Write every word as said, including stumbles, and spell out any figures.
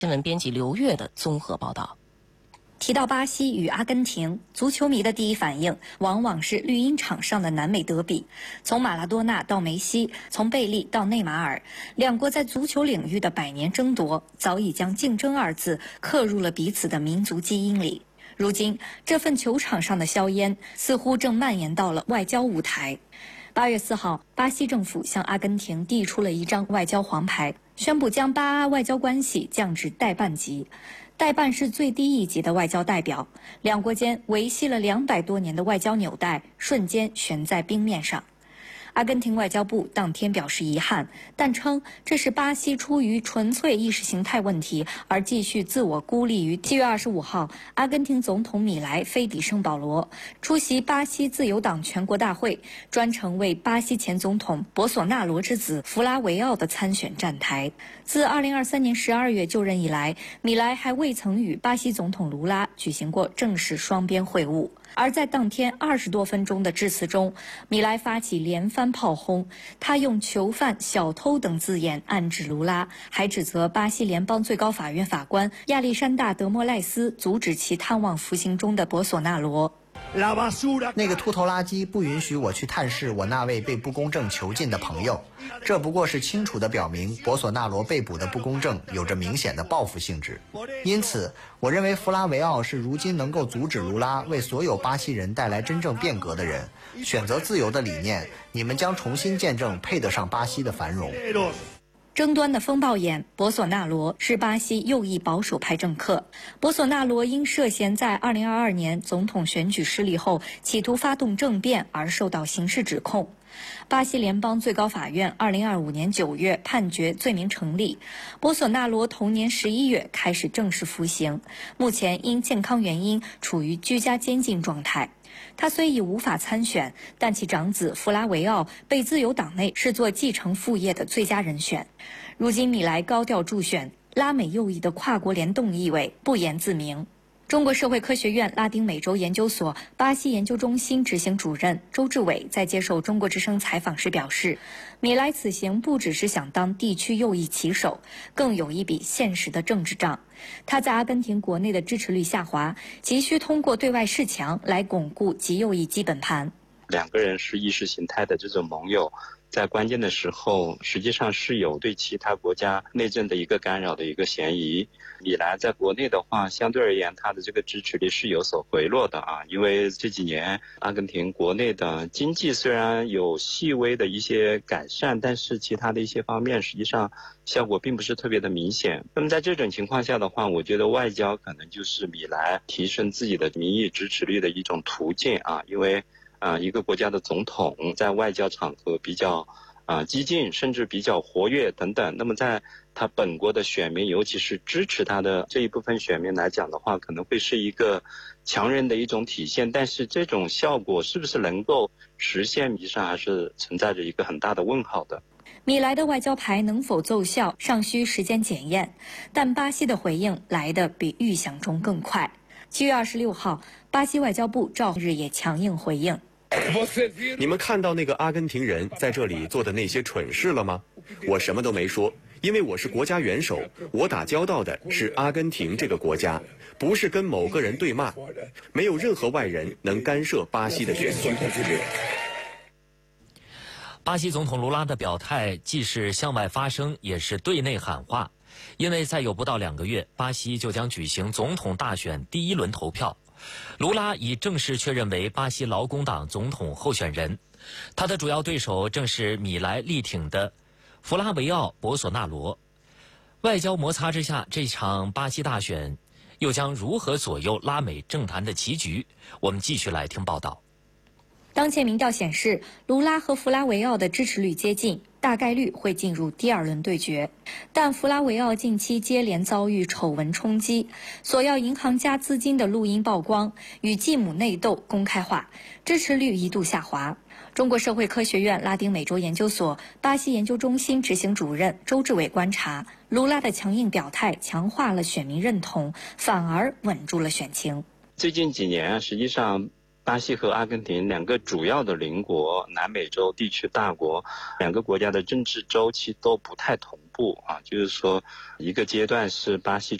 新闻编辑刘月的综合报道。 提到巴西与阿根廷，足球迷的第一反应往往是绿茵场上的南美德比。从马拉多纳到梅西，从贝利到内马尔，两国在足球领域的百年争夺，早已将竞争二字刻入了彼此的民族基因里。如今，这份球场上的硝烟似乎正蔓延到了外交舞台。八月四号，巴西政府向阿根廷递出了一张外交黄牌，宣布将巴阿外交关系降至代办级。代办是最低一级的外交代表，两国间维系了两百多年的外交纽带瞬间悬在冰面上。阿根廷外交部当天表示遗憾，但称这是巴西出于纯粹意识形态问题而继续自我孤立于。七月二十五号，阿根廷总统米莱飞抵圣保罗，出席巴西自由党全国大会，专程为巴西前总统博索纳罗之子弗拉维奥的参选站台。自二零二三年十二月就任以来，米莱还未曾与巴西总统卢拉举行过正式双边会晤。而在当天二十多分钟的致辞中，米莱发起连番炮轰，他用囚犯、小偷等字眼暗指卢拉，还指责巴西联邦最高法院法官亚历山大·德莫赖斯阻止其探望服刑中的博索纳罗。 那个秃头垃圾不允许我去探视我那位被不公正囚禁的朋友，这不过是清楚地表明博索纳罗被捕的不公正有着明显的报复性质。因此，我认为弗拉维奥是如今能够阻止卢拉为所有巴西人带来真正变革的人。选择自由的理念，你们将重新见证配得上巴西的繁荣。 争端的风暴眼，博索纳罗是巴西右翼保守派政客。博索纳罗因涉嫌在二零二二年总统选举失利后企图发动政变而受到刑事指控。巴西联邦最高法院二零二五年九月判决罪名成立，博索纳罗同年十一月开始正式服刑，目前因健康原因处于居家监禁状态。他虽已无法参选，但其长子弗拉维奥被自由党内视作继承父业的最佳人选。如今米莱高调助选，拉美右翼的跨国联动意味不言自明。中国社会科学院拉丁美洲研究所巴西研究中心执行主任周志伟在接受中国之声采访时表示，米莱此行不只是想当地区右翼旗手，更有一笔现实的政治账。他在阿根廷国内的支持率下滑，急需通过对外示强来巩固极右翼基本盘。 两个人是意识形态的这种盟友，在关键的时候实际上是有对其他国家内政的一个干扰的一个嫌疑。米莱在国内的话，相对而言他的这个支持率是有所回落的啊，因为这几年阿根廷国内的经济虽然有细微的一些改善，但是其他的一些方面实际上效果并不是特别的明显。那么在这种情况下的话，我觉得外交可能就是米莱提升自己的民意支持率的一种途径啊，因为啊、呃，一个国家的总统在外交场合比较啊、呃、激进，甚至比较活跃等等。那么在他本国的选民，尤其是支持他的这一部分选民来讲的话，可能会是一个强人的一种体现。但是这种效果是不是能够实现，实际上还是存在着一个很大的问号的。 米莱的外交牌能否奏效，尚需时间检验。但巴西的回应来得比预想中更快。七月二十六号，巴西外交部照日也强硬回应。 你们看到那个阿根廷人在这里做的那些蠢事了吗？我什么都没说，因为我是国家元首，我打交道的是阿根廷这个国家，不是跟某个人对骂，没有任何外人能干涉巴西的选举。 巴西总统卢拉的表态既是向外发声，也是对内喊话，因为再有不到两个月，巴西就将举行总统大选第一轮投票。卢拉已正式确认为巴西劳工党总统候选人，他的主要对手正是米莱力挺的弗拉维奥·博索纳罗。外交摩擦之下，这场巴西大选又将如何左右拉美政坛的棋局？我们继续来听报道。 当前民调显示，卢拉和弗拉维奥的支持率接近，大概率会进入第二轮对决。但弗拉维奥近期接连遭遇丑闻冲击，索要银行家资金的录音曝光，与继母内斗公开化，支持率一度下滑。中国社会科学院拉丁美洲研究所巴西研究中心执行主任周志伟观察，卢拉的强硬表态强化了选民认同，反而稳住了选情。 最近几年实际上巴西和阿根廷两个主要的邻国，南美洲地区大国，两个国家的政治周期都不太同步啊，就是说一个阶段是巴西